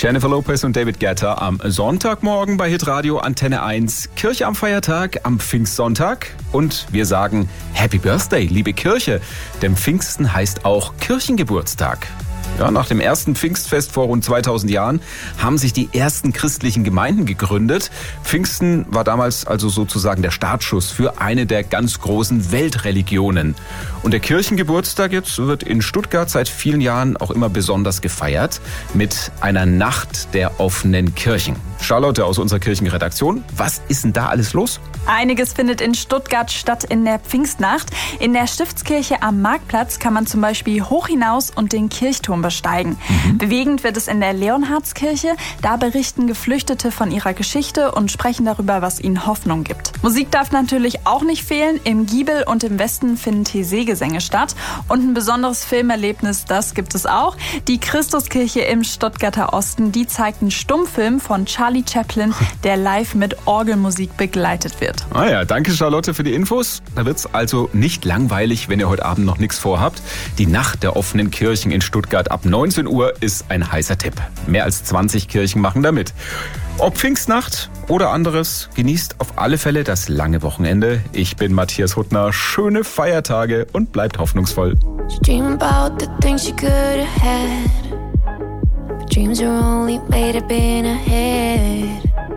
Jennifer Lopez und David Guetta am Sonntagmorgen bei Hitradio Antenne 1. Kirche am Feiertag am Pfingstsonntag. Und wir sagen Happy Birthday, liebe Kirche. Denn Pfingsten heißt auch Kirchengeburtstag. Ja, nach dem ersten Pfingstfest vor rund 2000 Jahren haben sich die ersten christlichen Gemeinden gegründet. Pfingsten war damals also sozusagen der Startschuss für eine der ganz großen Weltreligionen. Und der Kirchengeburtstag jetzt wird in Stuttgart seit vielen Jahren auch immer besonders gefeiert mit einer Nacht der offenen Kirchen. Charlotte aus unserer Kirchenredaktion, was ist denn da alles los? Einiges findet in Stuttgart statt in der Pfingstnacht. In der Stiftskirche am Marktplatz kann man zum Beispiel hoch hinaus und den Kirchturm besteigen. Bewegend wird es in der Leonhardskirche. Da berichten Geflüchtete von ihrer Geschichte und sprechen darüber, was ihnen Hoffnung gibt. Musik darf natürlich auch nicht fehlen. Im Giebel und im Westen finden Thésée-Gesänge statt. Und ein besonderes Filmerlebnis, das gibt es auch. Die Christuskirche im Stuttgarter Osten, die zeigt einen Stummfilm von Charlie Chaplin, der live mit Orgelmusik begleitet wird. Ah ja, danke Charlotte für die Infos. Da wird's also nicht langweilig, wenn ihr heute Abend noch nichts vorhabt. Die Nacht der offenen Kirchen in Stuttgart ab 19 Uhr ist ein heißer Tipp. Mehr als 20 Kirchen machen da mit. Ob Pfingstnacht oder anderes, genießt auf alle Fälle das lange Wochenende. Ich bin Matthias Huttner. Schöne Feiertage und bleibt hoffnungsvoll. Dream about the things you could have had. But dreams are only made up in a head.